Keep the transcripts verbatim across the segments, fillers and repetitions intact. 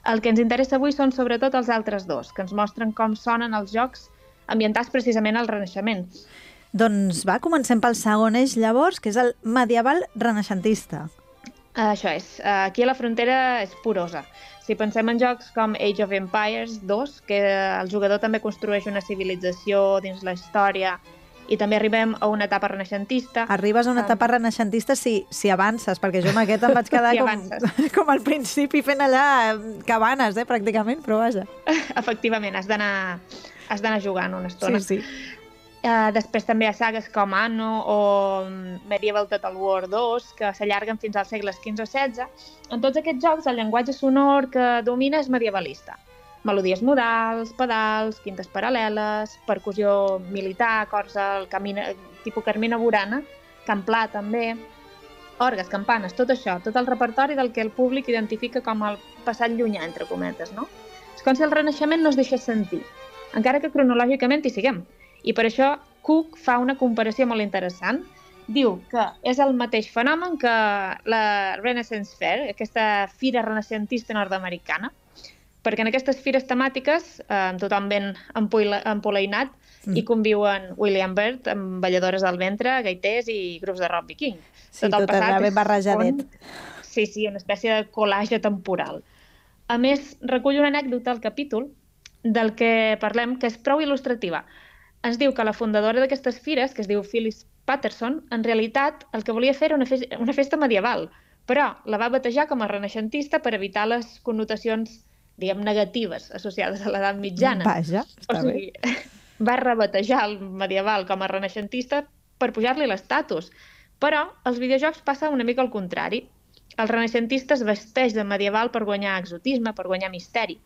El que ens interessa avui són sobretot els altres dos, que ens mostren com sonen els jocs ambientats precisament al Renaixement. Doncs va, comencem pel segon eix, llavors, que és el medieval renaixentista. Això és. Aquí a la frontera és porosa. Si pensem en jocs com Age of Empires dos, que el jugador també construeix una civilització dins la història, i també arribem a una etapa renaixentista. Arribes a una etapa um... renaixentista si, si avances, perquè jo amb aquest em vaig quedar si com, com al principi fent allà cabanes, eh, pràcticament, però vaja. Efectivament, has d'anar has d'anar jugant una estona. Sí, sí. Uh, després també hi ha sagues com Anno o Medieval Total War dos, que s'allarguen fins als segles quinze o setze. En tots aquests jocs, el llenguatge sonor que domina és medievalista. Melodies modals, pedals, quintes paral·leles, percussió militar, acords al camina, tipus Carmina Burana, cant pla també, orgues, campanes, tot això, tot el repertori del que el públic identifica com el passat llunyà, entre cometes, no? És com si el Renaixement no es deixés sentir, encara que cronològicament hi siguem. I per això Cook fa una comparació molt interessant. Diu que és el mateix fenomen que la Renaissance Fair, aquesta fira renaixentista nord-americana, perquè en aquestes fires temàtiques eh, tothom ben empoleinat mm. i conviuen William Byrd amb balladores del ventre, gaiters i grups de rock viking. Sí, tot, tot allà ben barrejadet. Un... Sí, sí, una espècie de collage temporal. A més, recull una anècdota al capítol del que parlem, que és prou il·lustrativa. Ens diu que la fundadora d'aquestes fires, que es diu Phyllis Patterson, en realitat el que volia fer era una, fe una festa medieval, però la va batejar com a renaixentista per evitar les connotacions, diguem, negatives associades a l'edat mitjana. Vaja, està o sigui, bé. Va rebatejar el medieval com a renaixentista per pujar-li l'estatus. Però als videojocs passa una mica al contrari. El renaixentista es vesteix de medieval per guanyar exotisme, per guanyar misteri.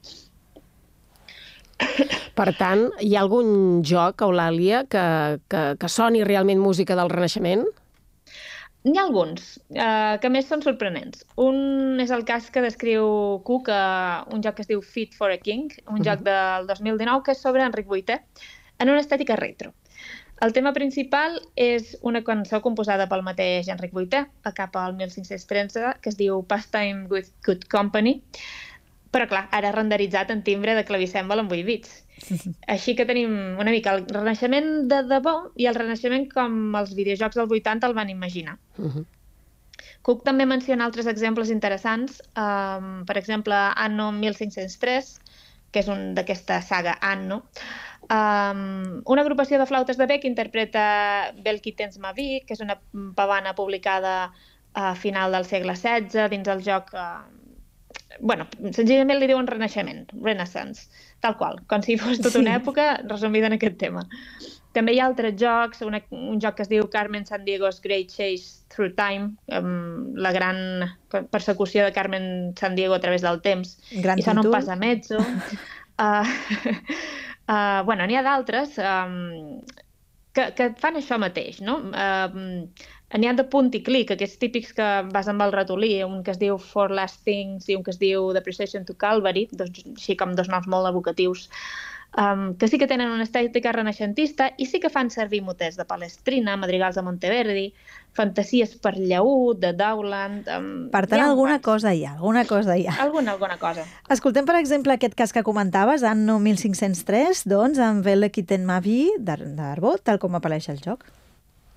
Per tant, hi ha algun joc, Eulàlia, que, que, que soni realment música del Renaixement? N'hi ha alguns, eh, que més són sorprenents. Un és el cas que descriu Cook, eh, un joc que es diu Fit for a King, un uh-huh. joc del dos mil dinou que és sobre Enric vuitè, en una estètica retro. El tema principal és una cançó composada pel mateix Enric vuitè, a cap al mil cinc-cents tretze, que es diu Pastime with Good Company, però clar, ara renderitzat en timbre de clavicèmbal amb vuit bits. Així que tenim una mica el Renaixement de debò i el Renaixement com els videojocs del vuitanta el van imaginar. Uh-huh. Cook també menciona altres exemples interessants, um, per exemple, Anno mil cinc-cents tres, que és un d'aquesta saga Anno, um, una agrupació de flautes de bec que interpreta Belki tens ma vi, que és una pavana publicada a final del segle setze dins el joc... Uh, bueno, senzillament li diuen Renaixement, Renaissance, tal qual, com si fos tota una època resumida en aquest tema. També hi ha altres jocs, una, un joc que es diu Carmen Sandiego's Great Chase Through Time, um, la gran persecució de Carmen Sandiego a través del temps, gran i sona un pas a mezzo. uh, uh, bueno, n'hi ha d'altres um, que, que fan això mateix, no? Uh, N'hi ha de punt i clic, aquests típics que vas amb el ratolí, un que es diu For Last Things i un que es diu The Procession to Calvary, dos, així com dos noms molt evocatius, um, que sí que tenen una estètica renaixentista i sí que fan servir motets de Palestrina, madrigals de Monteverdi, fantasies per llaüt, de Dowland... Um, per tant, alguna cosa hi ha, alguna cosa hi ha. Alguna, alguna cosa. Escoltem, per exemple, aquest cas que comentaves, Anno mil cinc-cents tres, doncs, amb Belki tens ma vi d'Arbó, tal com apareix el joc.